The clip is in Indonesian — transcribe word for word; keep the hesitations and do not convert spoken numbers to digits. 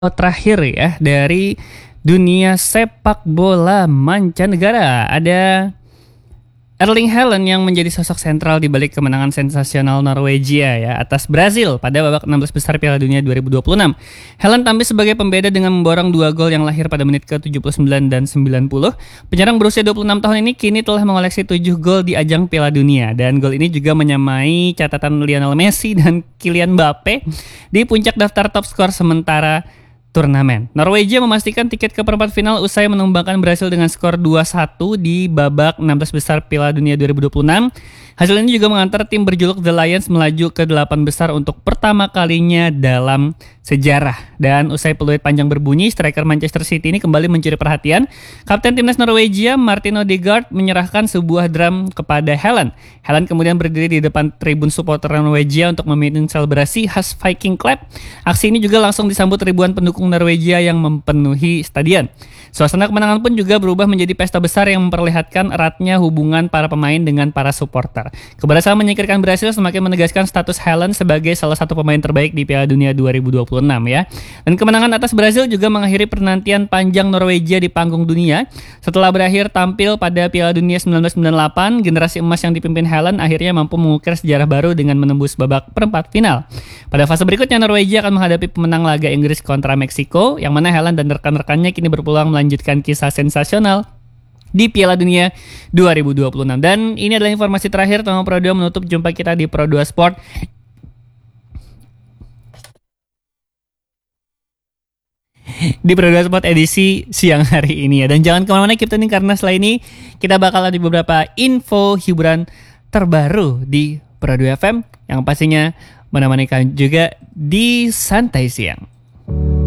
Terakhir ya dari dunia sepak bola mancanegara, ada Erling Haaland yang menjadi sosok sentral di balik kemenangan sensasional Norwegia ya atas Brazil pada babak enam belas besar Piala Dunia dua ribu dua puluh enam. Haaland tampil sebagai pembeda dengan memborong dua gol yang lahir pada menit ke tujuh puluh sembilan dan sembilan puluh. Penyerang berusia dua puluh enam tahun ini kini telah mengoleksi tujuh gol di ajang Piala Dunia, dan gol ini juga menyamai catatan Lionel Messi dan Kylian Mbappe di puncak daftar top skor sementara turnamen. Norwegia memastikan tiket ke perempat final usai menumbangkan Brasil dengan skor dua satu di babak enam belas besar Piala Dunia dua ribu dua puluh enam. Hasil ini juga mengantar tim berjuluk The Lions melaju ke delapan besar untuk pertama kalinya dalam sejarah. Dan usai peluit panjang berbunyi, striker Manchester City ini kembali mencuri perhatian. Kapten timnas Norwegia, Martin Odegaard, menyerahkan sebuah drum kepada Haaland. Haaland kemudian berdiri di depan tribun supporter Norwegia untuk memimpin selebrasi khas Viking Clap. Aksi ini juga langsung disambut ribuan pendukung Norwegia yang memenuhi stadion. Suasana kemenangan pun juga berubah menjadi pesta besar yang memperlihatkan eratnya hubungan para pemain dengan para supporter. Keberhasilan menyingkirkan Brasil semakin menegaskan status Haaland sebagai salah satu pemain terbaik di Piala Dunia dua ribu dua puluh enam ya. Dan kemenangan atas Brasil juga mengakhiri penantian panjang Norwegia di panggung dunia. Setelah berakhir tampil pada Piala Dunia seribu sembilan ratus sembilan puluh delapan, generasi emas yang dipimpin Haaland akhirnya mampu mengukir sejarah baru dengan menembus babak perempat final. Pada fase berikutnya, Norwegia akan menghadapi pemenang laga Inggris kontra Meksiko, yang mana Haaland dan rekan-rekannya kini berpeluang melanjutkan kisah sensasional di Piala Dunia dua ribu dua puluh enam. Dan ini adalah informasi terakhir tentang Pro dua menutup jumpa kita di Pro dua Sport. Di Pro dua Sport edisi siang hari ini ya. Dan jangan kemana-mana kita nih, karena setelah ini kita bakal ada beberapa info hiburan terbaru di Pro dua F M yang pastinya menemani kalian juga di Santai Siang.